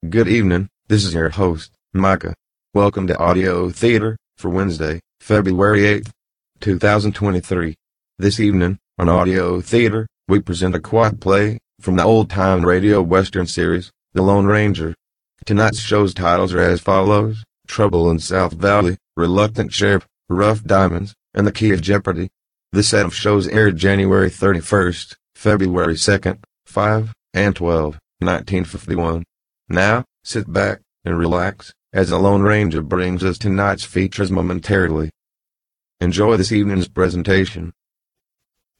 Good evening, this is your host, Micah. Welcome to Audio Theater for Wednesday, February 8th, 2023. This evening, on Audio Theater, we present a quad play from the old-time radio western series, The Lone Ranger. Tonight's show's titles are as follows: Trouble in South Valley, Reluctant Sheriff, Rough Diamonds, and The Key of Jeopardy. This set of shows aired January 31st, February 2nd, 5, and 12, 1951. Now, sit back and relax as the Lone Ranger brings us tonight's features momentarily. Enjoy this evening's presentation.